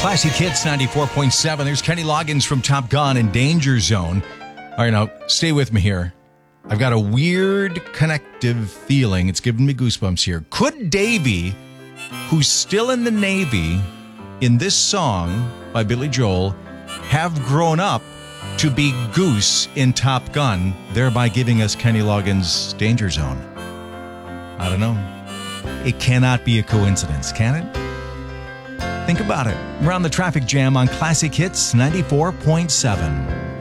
Classic Hits 94.7. There's Kenny Loggins from Top Gun and Danger Zone. All right, now, stay with me here. I've got a weird connective feeling. It's giving me goosebumps here. Could Davy, who's still in the Navy, in this song by Billy Joel, have grown up to be Goose in Top Gun, thereby giving us Kenny Loggins' Danger Zone? I don't know. It cannot be a coincidence, can it? Think about it. We're on the traffic jam on Classic Hits 94.7.